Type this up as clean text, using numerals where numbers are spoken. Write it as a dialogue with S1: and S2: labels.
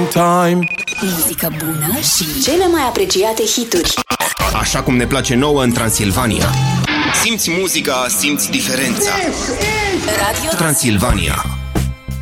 S1: time.
S2: Muzică bună și cele mai apreciate hituri.
S3: Așa cum ne place nouă în Transilvania. Simți muzica, simți diferența.
S2: Radio
S3: Transilvania.